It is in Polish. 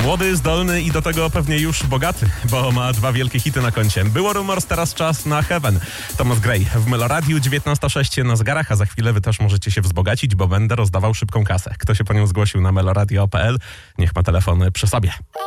Młody, zdolny i do tego pewnie już bogaty, bo ma 2 wielkie hity na koncie. Było Rumors, teraz czas na Heaven. Thomas Gray w Meloradiu 19:06 na zegarach, a za chwilę wy też możecie się wzbogacić, bo będę rozdawał szybką kasę. Kto się po nią zgłosił na meloradio.pl, niech ma telefon przy sobie.